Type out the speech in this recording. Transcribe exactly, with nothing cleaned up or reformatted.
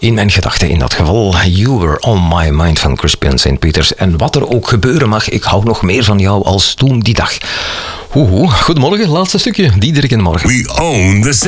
in mijn gedachten in dat geval. You Were On My Mind van Crispian Saint Peters. En wat er ook gebeuren mag, ik hou nog meer van jou als toen die dag. Oeh, goedemorgen, laatste stukje. Diederik in de morgen. We own the